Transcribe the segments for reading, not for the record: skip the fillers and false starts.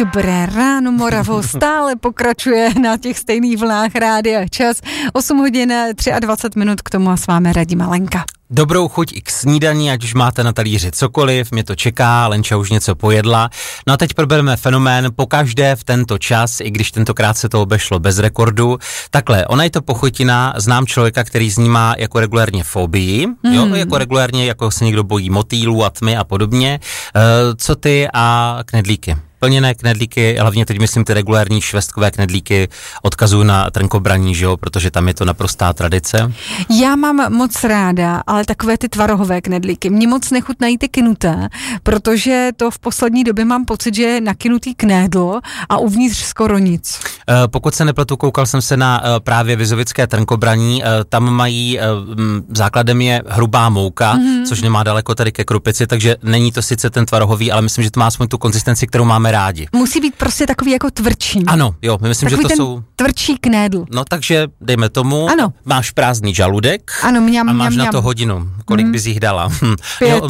Dobré ráno, Moravo stále pokračuje na těch stejných vlnách Rádia Čas. 8 hodin 23 minut, k tomu a s vámi Radima Lenka. Dobrou chuť i k snídani, ať už máte na talíři cokoliv, mě to čeká, Lenča už něco pojedla. No a teď probereme fenomén pokaždé v tento čas, i když tentokrát se to obešlo bez rekordu. Takhle, ona je to pochutina, znám člověka, který z ní má jako regulérně fobii, jo, jako regulérně, jako se někdo bojí motýlů a tmy a podobně. Co ty a knedlíky? Plněné knedlíky, hlavně teď myslím ty regulární švestkové knedlíky, odkazuju na trnkobraní, že jo, protože tam je to naprostá tradice. Já mám moc ráda, ale takové ty tvarohové knedlíky. Mně moc nechutnají ty kynuté, protože to v poslední době mám pocit, že je nakynutý knedl a uvnitř skoro nic. Pokud se nepletu, koukal jsem se na právě vizovické trnkobraní, tam mají, základem je hrubá mouka, což nemá daleko tady ke krupici, takže není to sice ten tvarohový, ale myslím, že to má aspoň tu konzistenci, kterou máme rádi. Musí být prostě takový jako tvrdší. Ano, jo, my myslím, takový že to jsou tvrdší knedl. No takže dejme tomu, ano. Máš prázdný žaludek ano, mňam, a máš mňam, na mňam. to hodinu. Kolik bys jich dala? 5. Jo,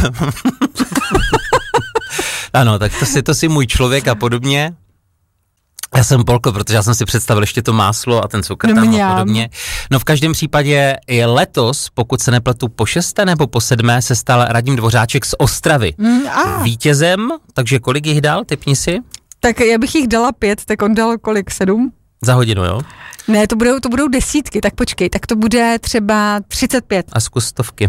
ano, tak to si můj člověk a podobně. Já jsem polko, protože já jsem si představil ještě to máslo a ten cukr tam a podobně. No v každém případě i letos, pokud se nepletu po 6. nebo po 7. se stal Radim Dvořáček z Ostravy vítězem, takže kolik jich dal, tipni si? Tak já bych jich dala 5, tak on dal kolik, 7? Za hodinu, jo? Ne, to budou desítky, tak počkej, tak to bude třeba 35. A zkus stovky.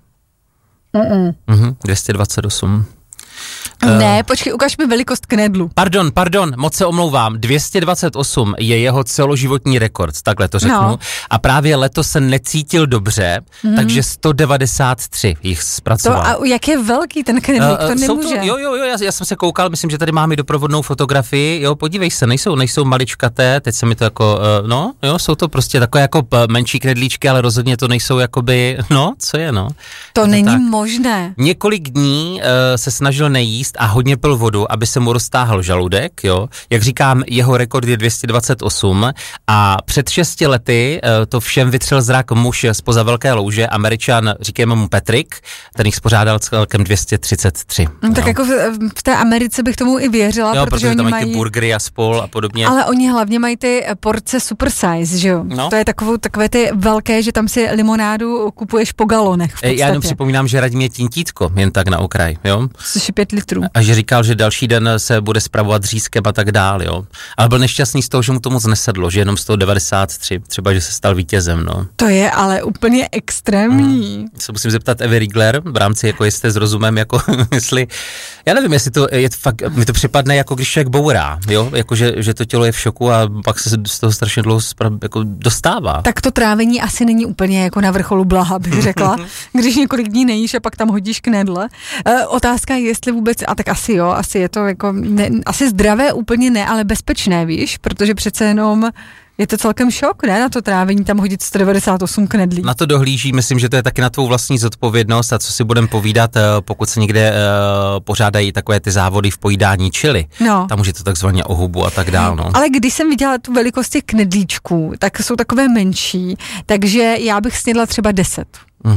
228. Ne, počkej, ukaž mi velikost knedlu. Pardon, moc se omlouvám. 228 je jeho celoživotní rekord, takhle to řeknu. No. A právě letos se necítil dobře, takže 193 jich zpracoval. To, a jak je velký ten knedlík, to nemůže. Jo, já jsem se koukal, myslím, že tady máme i doprovodnou fotografii, jo, podívej se, nejsou maličkaté, teď se mi to jako, jsou to prostě takové jako menší knedlíčky, ale rozhodně to nejsou jakoby, co je, no. To není tak možné. Několik dní se snažil nejíst a hodně pil vodu, aby se mu roztáhl žaludek, jo. Jak říkám, jeho rekord je 228 a před 6 lety to všem vytřel zrak muž zpoza Velké louže, Američan, říkáme mu Patrick, ten jich spořádal celkem 233. Tak jako v té Americe bych tomu i věřila, jo, protože tam mají ty burgery a spol a podobně. Ale oni hlavně mají ty porce super size, že jo? No. To je takové ty velké, že tam si limonádu kupuješ po galonech v podstatě. Já jenom připomínám, že Radim je tintítko, jen tak na okraj, jo? Což je 5 litrů. A že říkal, že další den se bude spravovat řízkem a tak dál, jo. Ale byl nešťastný z toho, že mu to moc nesedlo, že jenom 193, třeba, že se stal vítězem, no. To je ale úplně extrémní. Se musím zeptat Evy Riegler v rámci, jako jestli s rozumem, jako jestli, já nevím, jestli to je fakt, mi to připadne, jako když člověk bourá, jo, jako že to tělo je v šoku a pak se z toho strašně dlouho jako dostává. Tak to trávení asi není úplně jako na vrcholu blaha, bych řekla, když několik dní nejíš a pak tam hodíš knedle. Otázka je, jestli vůbec, a tak asi jo, asi je to jako, asi zdravé úplně ne, ale bezpečné, víš, protože přece jenom je to celkem šok, ne, na to trávení tam hodit 198 knedlí. Na to dohlíží, myslím, že to je taky na tvou vlastní zodpovědnost a co si budeme povídat, pokud se někde pořádají takové ty závody v pojídání chili. No. Tam už je to takzvaně o hubu a tak dál, no. Ale když jsem viděla tu velikost těch knedlíčků, tak jsou takové menší, takže já bych snědla třeba 10.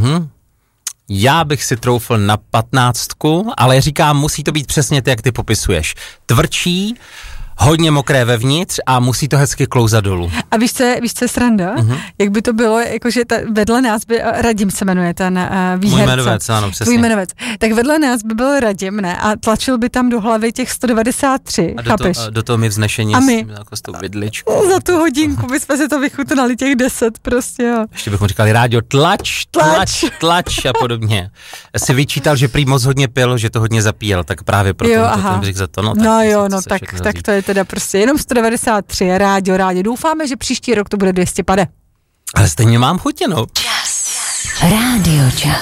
Já bych si troufl na 15, ale říkám, musí to být přesně tak, jak ty popisuješ. Tvrdší, hodně mokré vevnitř a musí to hezky klouzat dolů. A víš, co je sranda? Jak by to bylo, jakože vedle nás by, Radim se jmenuje ten výherce. Můj jmenovec, ano, přesně. Tvůj jmenovec. Tak vedle nás by byl Radim, ne? A tlačil by tam do hlavy těch 193, chápeš? A do toho mi vznešení a my, jako s tou vidličkou. Za tu hodinku bychom si to vychutnali těch 10 prostě, jo. Ještě bychom říkali, Ráďo, tlač a podobně. Já si vyčítal, že prý moc hodně pil, že to hodně zapíjel, tak právě proto to ten břich za to. Tak to je teda prostě jenom 193, Ráďo. Doufáme, že příští rok to bude 250. Ale stejně mám chutěno. Rádio Čas.